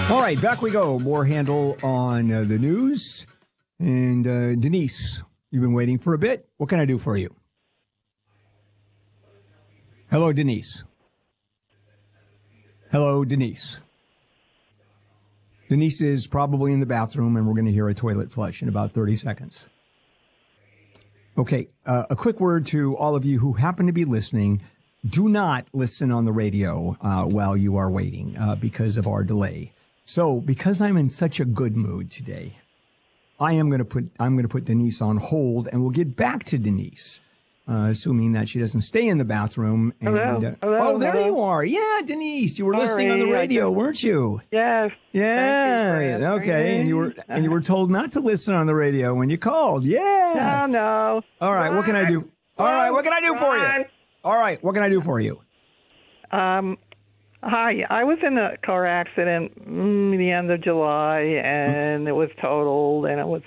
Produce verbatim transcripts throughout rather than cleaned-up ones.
All right, back we go. More handle on uh, the news. And uh, Denise, you've been waiting for a bit. What can I do for you? Hello, Denise. Hello, Denise. Denise is probably in the bathroom, and we're going to hear a toilet flush in about thirty seconds. Okay, uh, a quick word to all of you who happen to be listening. Do not listen on the radio uh, while you are waiting uh, because of our delay. So, because I'm in such a good mood today, I am going to put I'm going to put Denise on hold, and we'll get back to Denise, uh, assuming that she doesn't stay in the bathroom. And, hello. Uh, hello. Oh, there hello. you are. Yeah, Denise, you were Sorry, listening on the radio, I just- weren't you? Yes. Yeah. Thank you for Okay. And you were and you were told not to listen on the radio when you called. Yeah. No, no. All right. What can I do? All right. What can I do for you? All right. What can I do for you? Um, hi. I was in a car accident mm, the end of July, and it was totaled, and it was.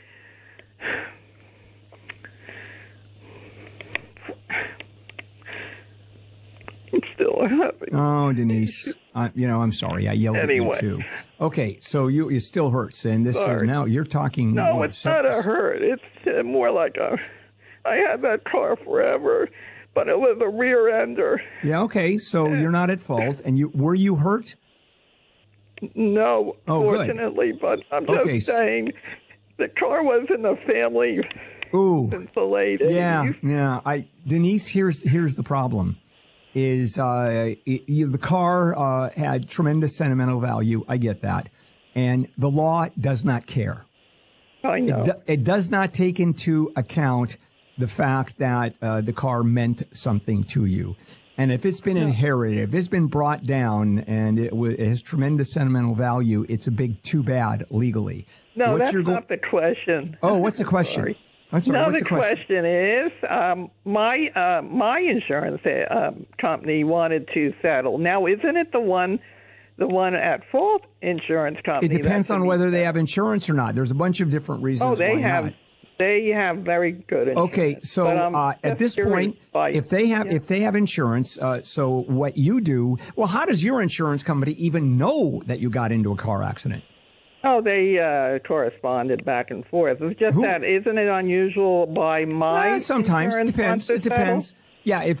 I'm still happy. Oh, Denise. Uh, you know, I'm sorry. I yelled Anyway. at you too. Okay, so you it still hurts, and this is Sorry. now you're talking. No, what, it's not a sep- hurt. It's uh, more like a. I had that car forever, but it was a rear ender. Yeah. Okay. So you're not at fault, and you were you hurt? No, Oh, good. fortunately, but I'm Okay, just s- saying the car was in the family Ooh. since the late eighties. Yeah. Yeah. I Denise. Here's here's the problem. Is uh, it, you, the car uh, had tremendous sentimental value. I get that, and the law does not care. I know. It, do, it does not take into account the fact that uh, the car meant something to you. And if it's been inherited, if it's been brought down and it, w- it has tremendous sentimental value, it's a big too bad legally. no, What that's you're go- not the question. Oh, what's the question? Sorry. I'm sorry, No, what's the the question? question is, um, my uh, my insurance uh, um, company wanted to settle. Now, isn't it the one, the one at fault insurance It company? depends that on should be whether they settled? have insurance or not. There's a bunch of different reasons Oh, they why have. not. They have very good insurance. Okay, so But, um, uh, at just this point, curious, like- if they have yeah. if they have insurance, uh, so what you do? Well, how does your insurance company even know that you got into a car accident? Oh, they uh, corresponded back and forth. It's just Who- that, isn't it unusual by my Uh, sometimes it insurance depends. not It to settle? depends. Yeah, if